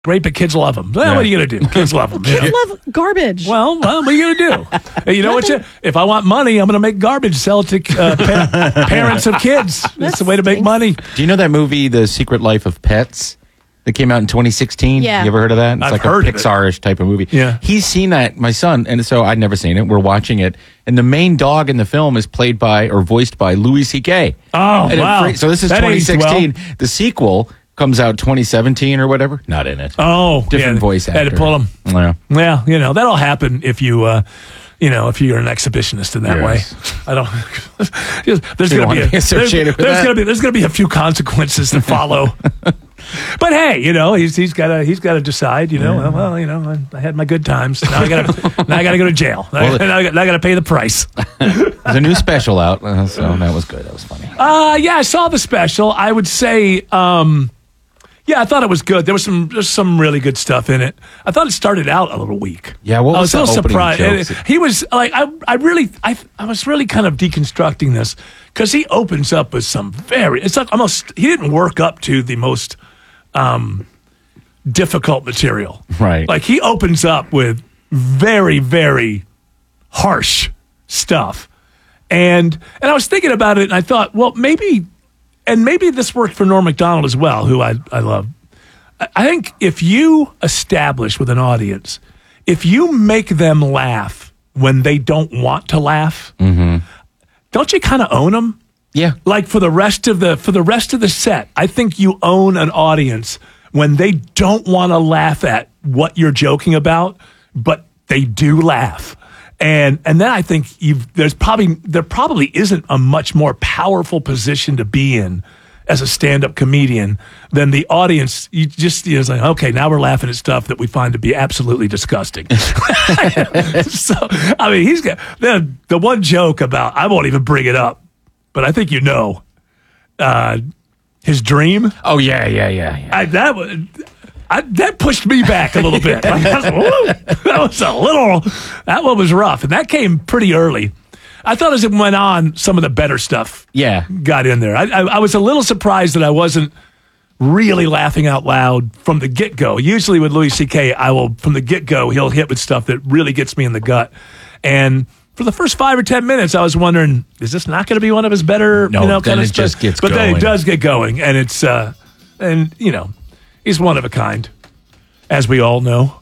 great, but kids love them. Well, what are you going to do? Kids love them. Kids love garbage. Well, what are you going to do? Hey, you know what? If I want money, I'm going to make garbage, sell it to parents of kids. That's the way to make money. Do you know that movie, The Secret Life of Pets? That came out in 2016. Yeah. You ever heard of that? It's I've like heard a Pixar-ish type of movie. Yeah. He's seen that, my son, and so I'd never seen it. We're watching it. And the main dog in the film is played by or voiced by Louis C.K. Oh, And wow. So this is That aged 2016. well. The sequel comes out 2017 or whatever. Not in it. Oh, Different voice actor. Had to pull them. Yeah. Well, that'll happen if you, if you're an exhibitionist in that Yes. way. I don't. There's You don't going want to be associated with that. There's going to be a few consequences to follow. But hey, he's got to decide. Well, I had my good times. Now I got to go to jail. Well, now I got to pay the price. There's a new special out, so that was good. That was funny. Yeah, I saw the special. I would say, I thought it was good. There's some really good stuff in it. I thought it started out a little weak. Yeah, what was I was a the little opening surprised. jokes? He was like, I was really kind of deconstructing this because he opens up with some it's like almost, he didn't work up to the most difficult material. Right. Like he opens up with very, very harsh stuff. And I was thinking about it and I thought, well, maybe this worked for Norm Macdonald as well, who I love. I think if you establish with an audience, if you make them laugh when they don't want to laugh, don't you kind of own them? Yeah. Like for the rest of the set, I think you own an audience when they don't want to laugh at what you're joking about, but they do laugh. And then I think there probably isn't a much more powerful position to be in as a stand-up comedian than the audience. It's like, okay, now we're laughing at stuff that we find to be absolutely disgusting. So, I mean, he's got the one joke about, I won't even bring it up, but I think his dream. Oh, yeah. That pushed me back a little bit. That one was rough, and that came pretty early. I thought as it went on, some of the better stuff got in there. I was a little surprised that I wasn't really laughing out loud from the get-go. Usually with Louis C.K., from the get-go, he'll hit with stuff that really gets me in the gut. And for the first 5 or 10 minutes, I was wondering, is this not going to be one of his better, kind of stuff? just gets but going. then it does get going, and it's, he's one of a kind, as we all know.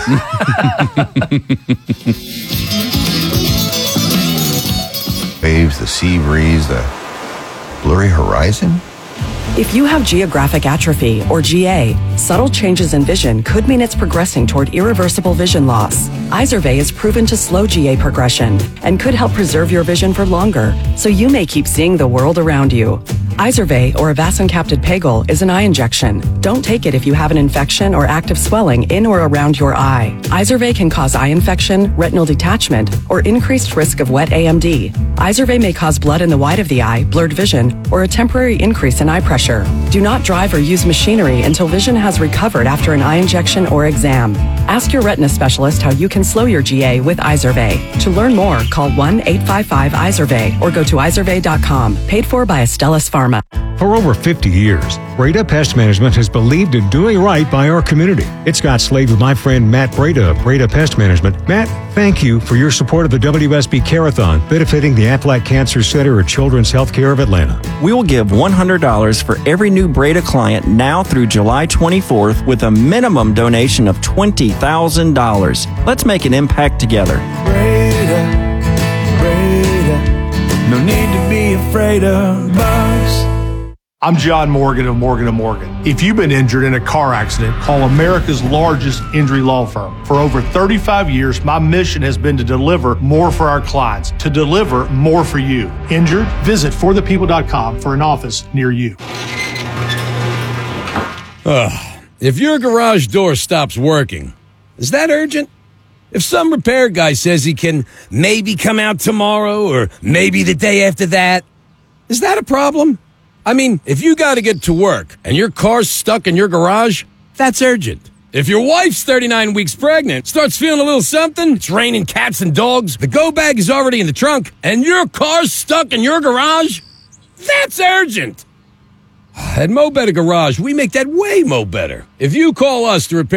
Waves, the sea breeze, the blurry horizon. If you have geographic atrophy, or GA, subtle changes in vision could mean it's progressing toward irreversible vision loss. Izervay is proven to slow GA progression and could help preserve your vision for longer, so you may keep seeing the world around you. Izervay, or avacincaptad pegol, is an eye injection. Don't take it if you have an infection or active swelling in or around your eye. Izervay can cause eye infection, retinal detachment, or increased risk of wet AMD. Izervay may cause blood in the white of the eye, blurred vision, or a temporary increase in eye pressure. Do not drive or use machinery until vision has recovered after an eye injection or exam. Ask your retina specialist how you can slow your GA with Izervay. To learn more, call 1-855-IZERVAY or go to izervay.com. Paid for by Astellas Pharma. For over 50 years, Breda Pest Management has believed in doing right by our community. It's Scott Slade with my friend Matt Breda of Breda Pest Management. Matt, thank you for your support of the WSB Care-a-thon, benefiting the Aflac Cancer Center at Children's Healthcare of Atlanta. We will give $100 for every new Breda client now through July 24th with a minimum donation of $20,000. Let's make an impact together. Breda, no need to be afraid of bugs. I'm John Morgan of Morgan & Morgan. If you've been injured in a car accident, call America's largest injury law firm. For over 35 years, my mission has been to deliver more for our clients, to deliver more for you. Injured? Visit forthepeople.com for an office near you. If your garage door stops working, is that urgent? If some repair guy says he can maybe come out tomorrow or maybe the day after that, is that a problem? I mean, if you got to get to work and your car's stuck in your garage, that's urgent. If your wife's 39 weeks pregnant, starts feeling a little something, it's raining cats and dogs, the go bag is already in the trunk, and your car's stuck in your garage, that's urgent. At Mo Better Garage, we make that way mo better. If you call us to repair